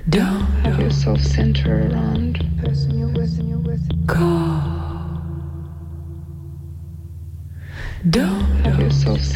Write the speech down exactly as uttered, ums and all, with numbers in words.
Don't have yourself center around the person you're with and you're with. Call. Don't have yourself